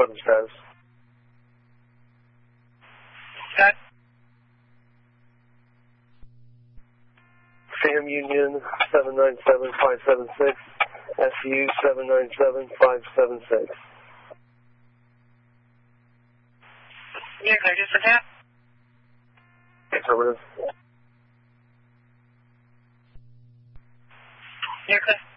weather status. Got Sam Union 797-576, SU 797-576. Yeah, can I just for that? Affirmative. Yeah, okay.